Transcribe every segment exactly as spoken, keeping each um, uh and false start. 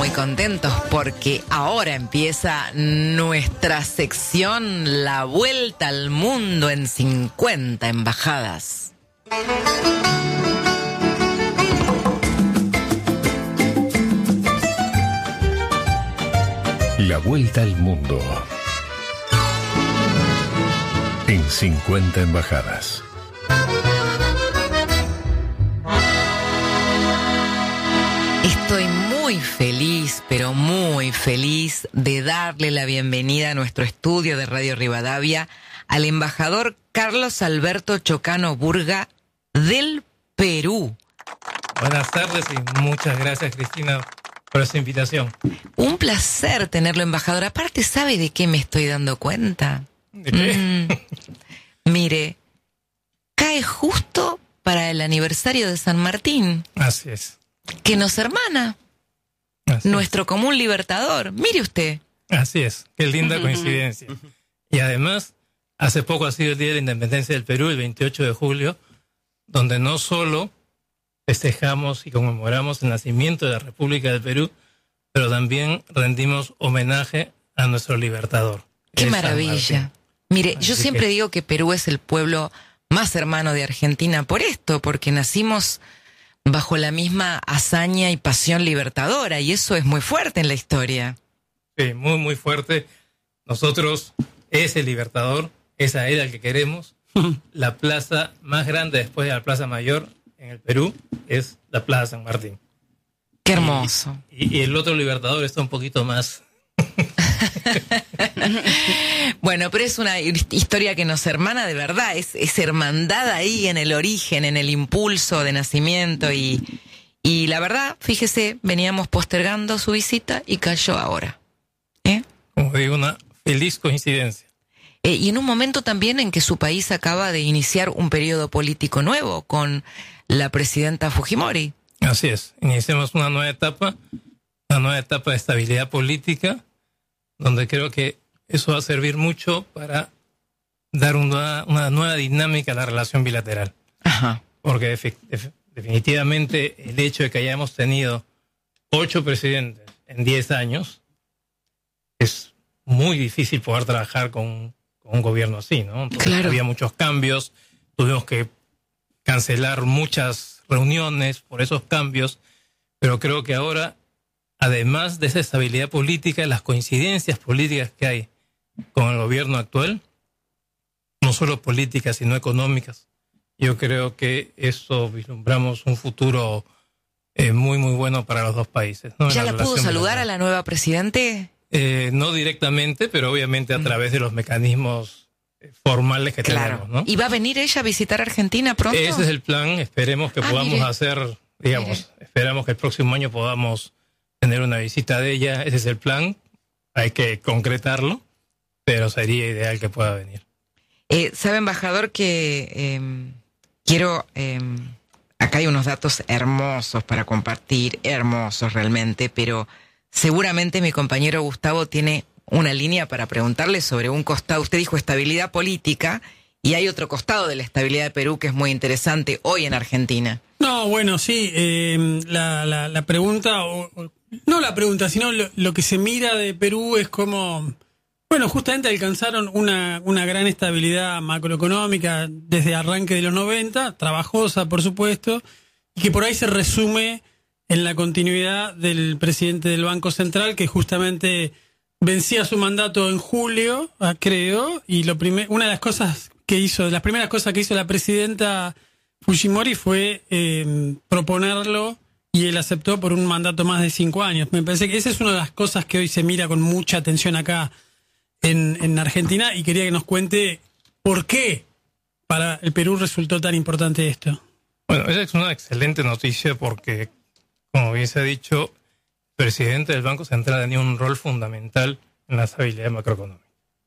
Muy contentos porque ahora empieza nuestra sección La Vuelta al Mundo en cincuenta embajadas. La Vuelta al Mundo en cincuenta embajadas. Estoy muy feliz, pero muy feliz de darle la bienvenida a nuestro estudio de Radio Rivadavia al embajador Carlos Alberto Chocano Burga del Perú. Buenas tardes y muchas gracias, Cristina, por esa invitación. Un placer tenerlo, embajador. Aparte, ¿sabe de qué me estoy dando cuenta? ¿De qué? Mm, mire, cae justo para el aniversario de San Martín. Así es. Que nos hermana. Así nuestro es. común libertador. Mire usted. Así es. Qué linda coincidencia. Y además, hace poco ha sido el Día de la Independencia del Perú, el veintiocho de julio, donde no solo festejamos y conmemoramos el nacimiento de la República del Perú, pero también rendimos homenaje a nuestro libertador. Qué San maravilla. Martín. Mire, Así yo siempre que- digo que Perú es el pueblo más hermano de Argentina por esto, porque nacimos bajo la misma hazaña y pasión libertadora, y eso es muy fuerte en la historia. Sí, muy, muy fuerte. Nosotros, ese libertador, esa era el que queremos. La plaza más grande después de la Plaza Mayor en el Perú es la Plaza San Martín. Qué hermoso. Y, y el otro libertador está un poquito más... Bueno, pero es una historia que nos hermana de verdad, es, es hermandad ahí en el origen, en el impulso de nacimiento y, y la verdad, fíjese, veníamos postergando su visita y cayó ahora. ¿Eh? Como digo, una feliz coincidencia. Eh, y en un momento también en que su país acaba de iniciar un periodo político nuevo con la presidenta Fujimori. Así es. Iniciamos una nueva etapa, una nueva etapa de estabilidad política, donde creo que eso va a servir mucho para dar una, una nueva dinámica a la relación bilateral. Ajá. Porque defi- def- definitivamente el hecho de que hayamos tenido ocho presidentes en diez años es muy difícil poder trabajar con, con un gobierno así, ¿no? Entonces, Claro. había muchos cambios, tuvimos que cancelar muchas reuniones por esos cambios, pero creo que ahora, además de esa estabilidad política, las coincidencias políticas que hay con el gobierno actual, no solo políticas, sino económicas, yo creo que eso vislumbramos un futuro eh, muy, muy bueno para los dos países, ¿no? En ¿Ya la pudo relación saludar a bilateral. la nueva presidente? Eh, no directamente, pero obviamente a Mm. través de los mecanismos eh, formales que Claro. tenemos, ¿no? ¿Y va a venir ella a visitar Argentina pronto? Ese es el plan, esperemos que Ah, podamos mire. hacer, digamos, esperamos que el próximo año podamos tener una visita de ella, ese es el plan, hay que concretarlo, pero sería ideal que pueda venir. Eh, sabe, embajador, que eh, quiero... eh, acá hay unos datos hermosos para compartir, hermosos realmente, pero seguramente mi compañero Gustavo tiene una línea para preguntarle sobre un costado. Usted dijo estabilidad política y hay otro costado de la estabilidad de Perú que es muy interesante hoy en Argentina. No, bueno, sí, eh, la, la, la pregunta, o, o- no la pregunta, sino lo, lo que se mira de Perú es como, bueno, justamente alcanzaron una, una gran estabilidad macroeconómica desde arranque de los noventa, trabajosa, por supuesto, y que por ahí se resume en la continuidad del presidente del Banco Central, que justamente vencía su mandato en julio, ah, creo, y lo primer, una de las cosas que hizo, de las primeras cosas que hizo la presidenta Fujimori fue eh, proponerlo y él aceptó por un mandato más de cinco años. Me parece que esa es una de las cosas que hoy se mira con mucha atención acá en, en Argentina y quería que nos cuente por qué para el Perú resultó tan importante esto. Bueno, esa es una excelente noticia porque, como bien se ha dicho, el presidente del Banco Central tenía un rol fundamental en la estabilidad macroeconómica.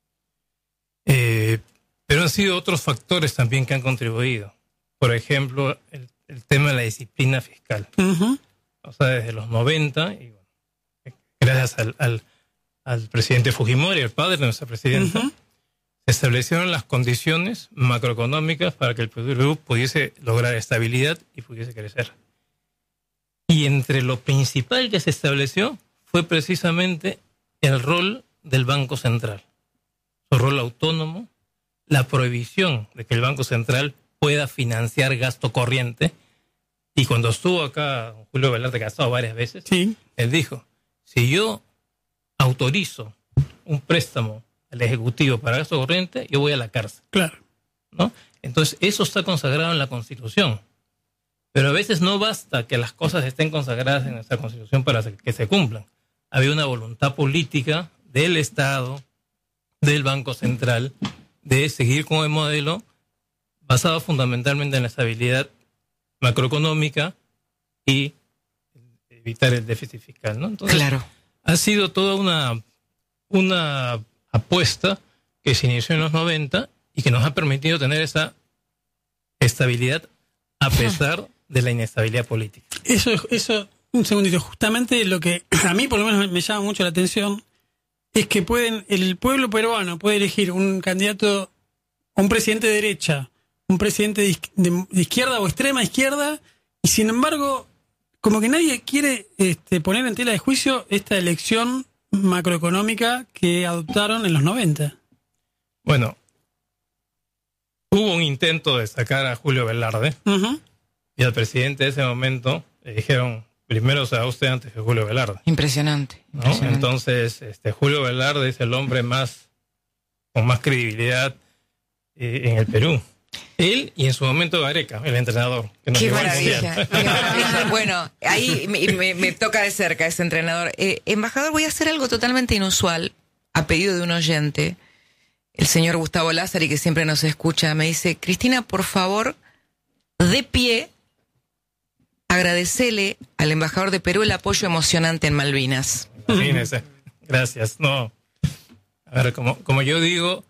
Eh, pero han sido otros factores también que han contribuido. Por ejemplo, el, el tema de la disciplina fiscal. Uh-huh. O sea, desde los noventa, y bueno, gracias al, al, al presidente Fujimori, el padre de nuestra presidenta, Uh-huh. se establecieron las condiciones macroeconómicas para que el Perú pudiese lograr estabilidad y pudiese crecer. Y entre lo principal que se estableció fue precisamente el rol del Banco Central, su rol autónomo, la prohibición de que el Banco Central pueda financiar gasto corriente. Y cuando estuvo acá Julio Velarde, que ha estado varias veces, sí. él dijo, si yo autorizo un préstamo al Ejecutivo para gasto corriente, yo voy a la cárcel. Claro. ¿No? Entonces, eso está consagrado en la Constitución. Pero a veces no basta que las cosas estén consagradas en nuestra Constitución para que se cumplan. Había una voluntad política del Estado, del Banco Central, de seguir con el modelo basado fundamentalmente en la estabilidad macroeconómica y evitar el déficit fiscal, ¿no? Entonces, claro. Ha sido toda una, una apuesta que se inició en los noventa y que nos ha permitido tener esa estabilidad a pesar de la inestabilidad política. Eso, eso, un segundito, justamente lo que a mí por lo menos me llama mucho la atención es que pueden, el pueblo peruano puede elegir un candidato, un presidente de derecha, un presidente de, de, de izquierda o extrema izquierda, y sin embargo, como que nadie quiere este, poner en tela de juicio esta elección macroeconómica que adoptaron en los noventa. Bueno, hubo un intento de sacar a Julio Velarde, uh-huh. y al presidente de ese momento le dijeron, primero se va usted antes que Julio Velarde. Impresionante. ¿No? impresionante. Entonces, este, Julio Velarde es el hombre más con más credibilidad eh, en el Perú. Él y en su momento Gareca, el entrenador. Que nos qué, llevó maravilla, al qué maravilla. Bueno, ahí me, me, me toca de cerca ese entrenador. Eh, embajador, voy a hacer algo totalmente inusual, a pedido de un oyente, el señor Gustavo Lázari, que siempre nos escucha, me dice, Cristina, por favor, de pie, agradecele al embajador de Perú el apoyo emocionante en Malvinas. Imagínese. Gracias. No. A ver, como, como yo digo,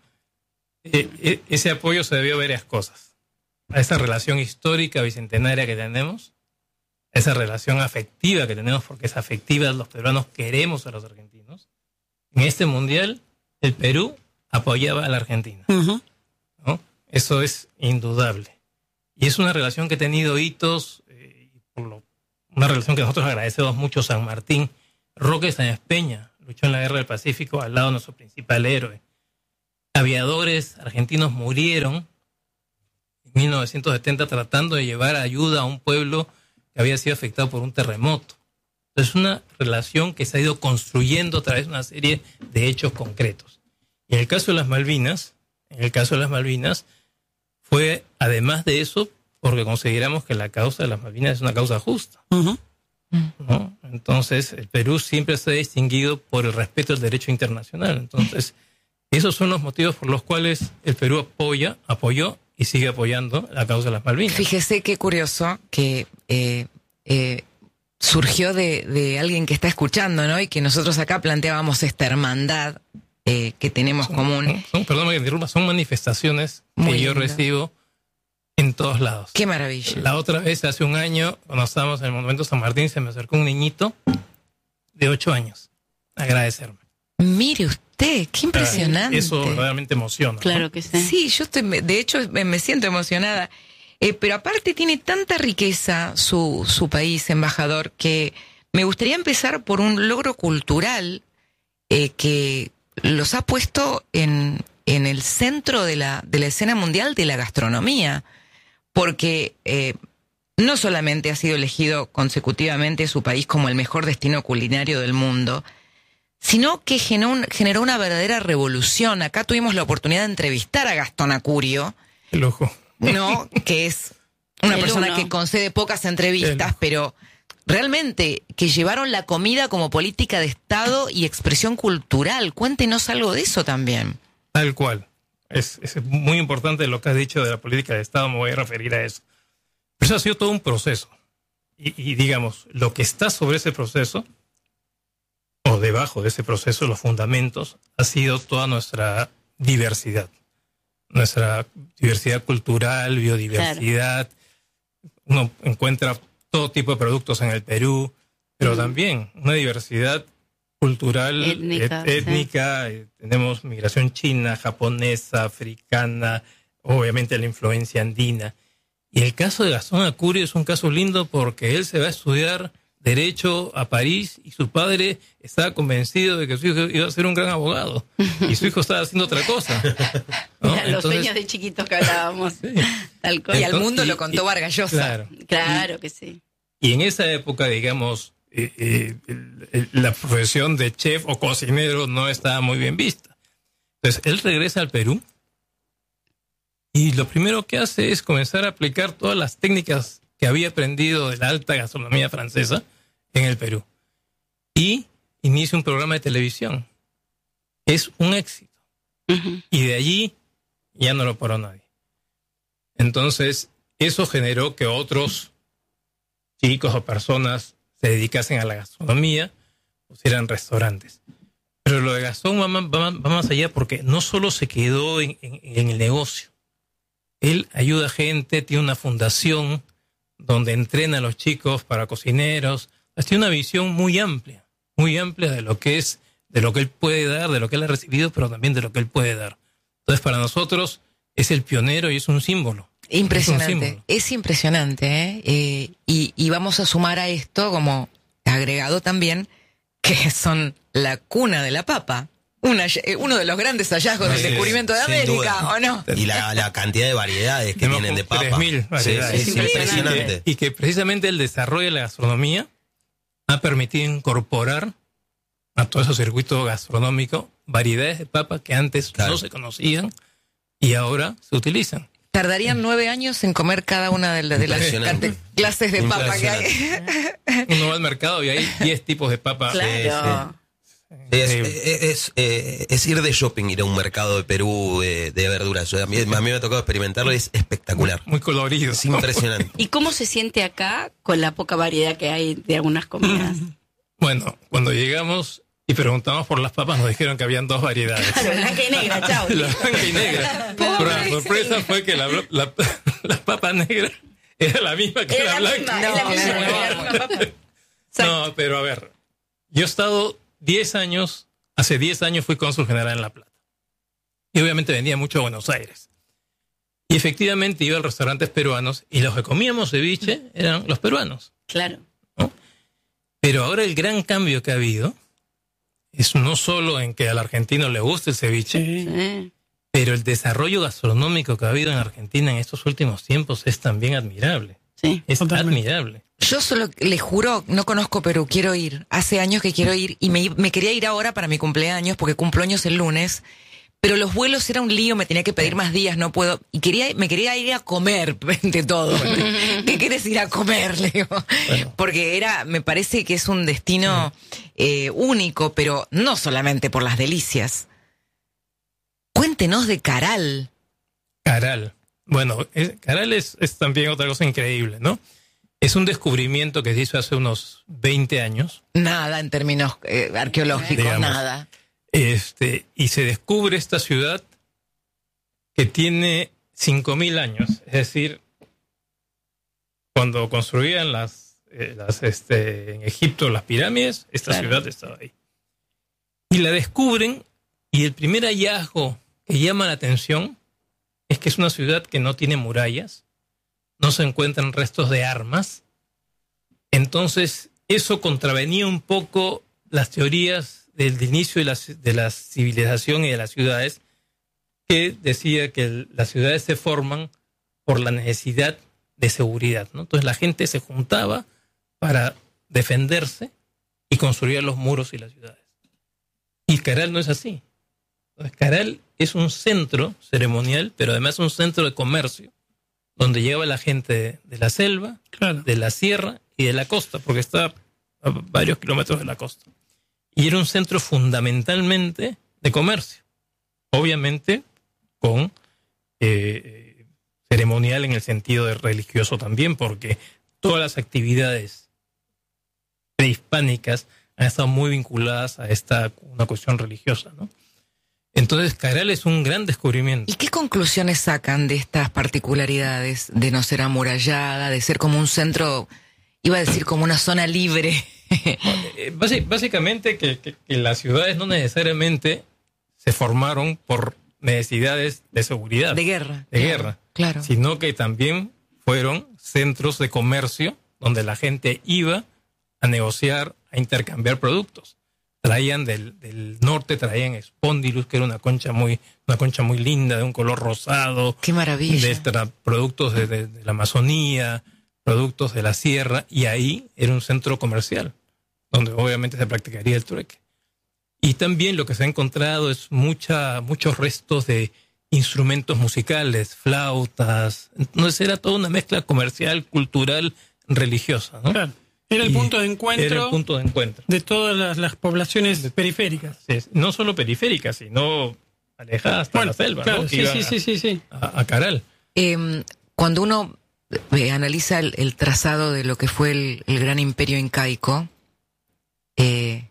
eh, ese apoyo se debió a varias cosas. A esa relación histórica bicentenaria que tenemos, a esa relación afectiva que tenemos, porque es afectiva, los peruanos queremos a los argentinos. En este mundial, el Perú apoyaba a la Argentina. Uh-huh. ¿No? Eso es indudable. Y es una relación que ha tenido hitos, eh, por lo, una relación que nosotros agradecemos mucho a San Martín. Roque Sáenz Peña luchó en la Guerra del Pacífico al lado de nuestro principal héroe. Aviadores argentinos murieron en mil novecientos setenta tratando de llevar ayuda a un pueblo que había sido afectado por un terremoto. Es una relación que se ha ido construyendo a través de una serie de hechos concretos. Y en el caso de las Malvinas, en el caso de las Malvinas, fue además de eso porque consideramos que la causa de las Malvinas es una causa justa. Uh-huh. ¿No? Entonces, el Perú siempre se ha distinguido por el respeto al derecho internacional. Entonces, esos son los motivos por los cuales el Perú apoya, apoyó y sigue apoyando la causa de las Malvinas. Fíjese qué curioso que eh, eh, surgió de, de alguien que está escuchando, ¿no? Y que nosotros acá planteábamos esta hermandad eh, que tenemos son, común. Son, perdón que interrumpa, son manifestaciones Muy que yo lindo. recibo en todos lados. Qué maravilla. La otra vez, hace un año, cuando estábamos en el Monumento San Martín, se me acercó un niñito de ocho años a agradecerme. Mire usted, qué impresionante. Eso realmente emociona. Claro ¿no? que sí. Sí, yo estoy, de hecho me, me siento emocionada. Eh, pero aparte tiene tanta riqueza su, su país, embajador, que me gustaría empezar por un logro cultural eh, que los ha puesto en, en el centro de la, de la escena mundial de la gastronomía. Porque eh, no solamente ha sido elegido consecutivamente su país como el mejor destino culinario del mundo, sino que generó, un, generó una verdadera revolución. Acá tuvimos la oportunidad de entrevistar a Gastón Acurio, El ojo. ¿no? Que es una El persona uno. que concede pocas entrevistas, El- pero realmente que llevaron la comida como política de Estado y expresión cultural. Cuéntenos algo de eso también. Tal cual. Es, es muy importante lo que has dicho de la política de Estado, me voy a referir a eso. Pero eso ha sido todo un proceso. Y, y digamos, lo que está sobre ese proceso, o debajo de ese proceso, los fundamentos, ha sido toda nuestra diversidad. Nuestra diversidad cultural, biodiversidad. Uno encuentra todo tipo de productos en el Perú, pero Ujú. también una diversidad cultural, Étnica, et- étnica. eh, tenemos migración china, japonesa, africana, obviamente la influencia andina. Y el caso de Gastón Acurio es un caso lindo porque él se va a estudiar Derecho a París y su padre estaba convencido de que su hijo iba a ser un gran abogado y su hijo estaba haciendo otra cosa, ¿no? Los Entonces, sueños de chiquitos que hablábamos. sí. Tal cual. Y al mundo y- lo contó y- Vargas Llosa. Claro. Claro que sí. Y en esa época, digamos, eh, eh, el- el- la profesión de chef o cocinero no estaba muy bien vista. Entonces, él regresa al Perú y lo primero que hace es comenzar a aplicar todas las técnicas que había aprendido de la alta gastronomía francesa en el Perú. Y inicia un programa de televisión. Es un éxito. Ujú. Y de allí ya no lo paró nadie. Entonces, eso generó que otros chicos o personas se dedicasen a la gastronomía, pusieran restaurantes. Pero lo de Gastón va, más- va más- va más allá porque no solo se quedó en, en- en el negocio. Él ayuda a gente, tiene una fundación donde entrena a los chicos para cocineros. Tiene una visión muy amplia, muy amplia de lo que es, de lo que él puede dar, de lo que él ha recibido, pero también de lo que él puede dar. Entonces, para nosotros es el pionero y es un símbolo. Impresionante, Es un símbolo. es impresionante, ¿eh? Eh, y, y vamos a sumar a esto como agregado también que son la cuna de la papa, Una, eh, uno de los grandes hallazgos Sí, del descubrimiento de sin América, duda. ¿o no? Y la, la cantidad de variedades que Tenemos tienen de como papa. tres mil variedades. Sí, sí, Es es impresionante. Y que precisamente el desarrollo de la gastronomía ha permitido incorporar a todo ese circuito gastronómico variedades de papa que antes Claro. no se conocían y ahora se utilizan. Tardarían nueve años en comer cada una de, la- de las Impresionante. cate- clases de papa que hay. Uno va al mercado y hay diez tipos de papa. Claro. Es, Increíble. es, es, eh, es ir de shopping, ir a un mercado de Perú de, de verduras. A mí, a mí me ha tocado experimentarlo y es espectacular. Muy colorido. Es impresionante. ¿Y cómo se siente acá con la poca variedad que hay de algunas comidas? Bueno, cuando llegamos y preguntamos por las papas, nos dijeron que habían dos variedades. Claro, blanca y negra, chao. La blanca y negra. Pero la sorpresa fue que la, la, la papa negra era la misma que Era la la blanca. misma, es la No, misma, no, era no. la misma papa. No, pero a ver, yo he estado diez años, hace diez años fui cónsul general en La Plata. Y obviamente venía mucho a Buenos Aires. Y efectivamente iba a restaurantes peruanos y los que comíamos ceviche eran los peruanos. Claro. Pero ahora el gran cambio que ha habido es no solo en que al argentino le guste el ceviche, Sí. pero el desarrollo gastronómico que ha habido en Argentina en estos últimos tiempos es también admirable. Sí. Es Totalmente. admirable. Yo solo le juro, no conozco Perú, quiero ir. Hace años que quiero ir y me, me quería ir ahora para mi cumpleaños porque cumplo años el lunes. Pero los vuelos era un lío, me tenía que pedir más días, no puedo. Y quería, me quería ir a comer de todo. ¿Qué quieres ir a comer? Le digo. Bueno. Porque era, me parece que es un destino eh, único, pero no solamente por las delicias. Cuéntenos de Caral. Caral. Bueno, es- Caral es, es también otra cosa increíble, ¿no? Es un descubrimiento que se hizo hace unos veinte años. Nada en términos eh, arqueológicos, Digamos. nada. Este, y se descubre esta ciudad que tiene cinco mil años. Es decir, cuando construían las, eh, las este, en Egipto las pirámides, esta Claro. ciudad estaba ahí. Y la descubren, y el primer hallazgo que llama la atención es que es una ciudad que no tiene murallas, no se encuentran restos de armas. Entonces, eso contravenía un poco las teorías del inicio de la, de la civilización y de las ciudades, que decía que el- las ciudades se forman por la necesidad de seguridad, ¿no? Entonces la gente se juntaba para defenderse y construir los muros y las ciudades. Y Caral no es así. Entonces, Caral es un centro ceremonial, pero además un centro de comercio, donde llegaba la gente de, de la selva, Claro. de la sierra y de la costa, porque está a varios kilómetros de la costa. Y era un centro fundamentalmente de comercio. Obviamente con eh, ceremonial en el sentido de religioso también, porque todas las actividades prehispánicas han estado muy vinculadas a esta una cuestión religiosa, ¿no? Entonces Caral es un gran descubrimiento. ¿Y qué conclusiones sacan de estas particularidades de no ser amurallada, de ser como un centro, iba a decir como una zona libre? Eh, basi- básicamente que, que- que las ciudades no necesariamente se formaron por necesidades de seguridad, De guerra. de guerra, Claro. sino que también fueron centros de comercio donde la gente iba a negociar, a intercambiar productos. Traían del, del norte, traían espondylus, que era una concha muy, una concha muy linda, de un color rosado. ¡Qué maravilla! De tra- productos de, de, de la Amazonía, productos de la sierra, y ahí era un centro comercial, donde obviamente se practicaría el trueque. Y también lo que se ha encontrado es mucha, muchos restos de instrumentos musicales, flautas. Entonces era toda una mezcla comercial, cultural, religiosa, ¿no? Claro. Era el Y punto de encuentro, era el punto de encuentro. de todas las, las poblaciones periféricas. Sí, no solo periféricas, sino alejadas hasta Bueno, la selva, claro, ¿no? Que sí, iban sí, sí, sí, sí. A, a Caral. Eh, cuando uno eh, analiza el, el trazado de lo que fue el, el gran imperio incaico, eh,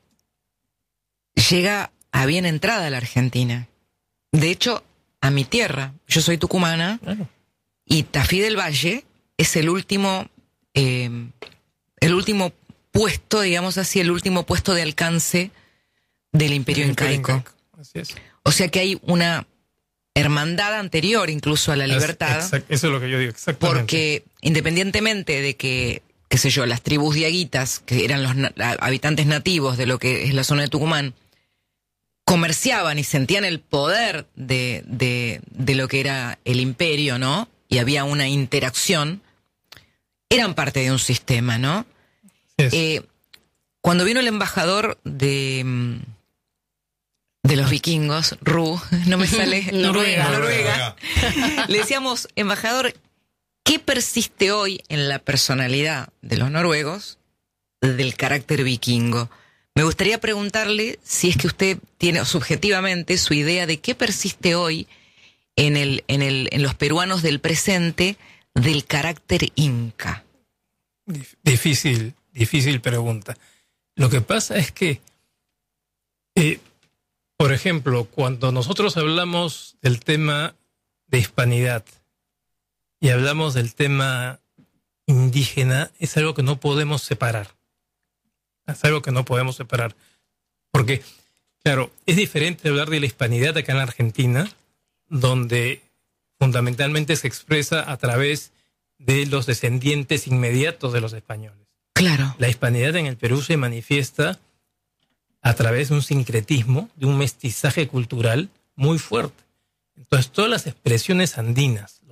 llega a bien entrada a la Argentina. De hecho, a mi tierra, yo soy tucumana, Claro. y Tafí del Valle es el último, eh, el último puesto, digamos así, el último puesto de alcance del imperio El Imperio incaico. Incaico. Así es. O sea que hay una hermandad anterior incluso a la libertad. Exact- Eso es lo que yo digo, exactamente. Porque independientemente de que, qué sé yo, las tribus diaguitas, que eran los na- habitantes nativos de lo que es la zona de Tucumán, comerciaban y sentían el poder de, de, de lo que era el imperio, ¿no? Y había una interacción, eran parte de un sistema, ¿no? Es- Eh, cuando vino el embajador de, mm, de los vikingos, Ru, no me sale Noruega. Noruega, le decíamos, embajador, ¿qué persiste hoy en la personalidad de los noruegos del carácter vikingo? Me gustaría preguntarle si es que usted tiene subjetivamente su idea de qué persiste hoy en, el, en, el, en los peruanos del presente del carácter inca. Dif- Difícil, difícil pregunta. Lo que pasa es que, eh, por ejemplo, cuando nosotros hablamos del tema de hispanidad y hablamos del tema indígena, es algo que no podemos separar. Es algo que no podemos separar. Porque, claro, es diferente hablar de la hispanidad acá en la Argentina, donde fundamentalmente se expresa a través de los descendientes inmediatos de los españoles. Claro. La hispanidad en el Perú se manifiesta a través de un sincretismo, de un mestizaje cultural muy fuerte. Entonces, todas las expresiones andinas,